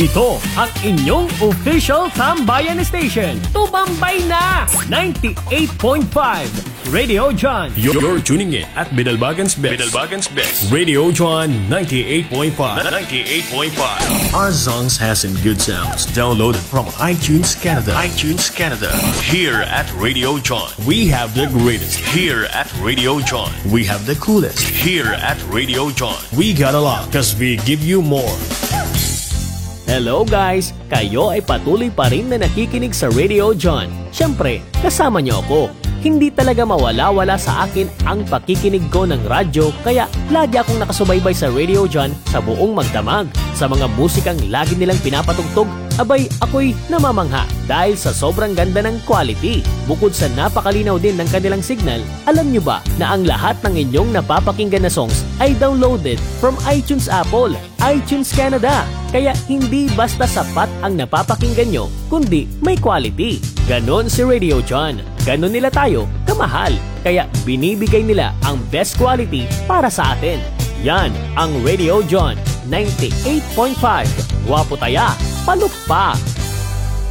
Ito ang inyong official tambayan station. Tumambay na! 98.5 Radio John. You're tuning in at Bidalbagan's Best. Radio John 98.5. 98.5. Our songs has some good sounds. Downloaded from iTunes Canada. Here at Radio John, we have the greatest. Here at Radio John, we have the coolest. Here at Radio John, we got a lot because we give you more. Hello guys! Kayo ay patuloy pa rin na nakikinig sa Radio John. Siyempre, kasama niyo ako. Hindi talaga mawala-wala sa akin ang pakikinig ko ng radyo, kaya lagi akong nakasubaybay sa Radio John sa buong magdamag. Sa mga musikang lagi nilang pinapatugtog, abay ako'y namamangha dahil sa sobrang ganda ng quality. Bukod sa napakalinaw din ng kanilang signal, alam nyo ba na ang lahat ng inyong napapakinggan na songs ay downloaded from iTunes Apple, iTunes Canada. Kaya hindi basta sapat ang napapakinggan nyo, kundi may quality. Ganon si Radio John. Ganon nila tayo kamahal. Kaya binibigay nila ang best quality para sa atin. Yan ang Radio John 98.5. Guwapo taya, palukpa.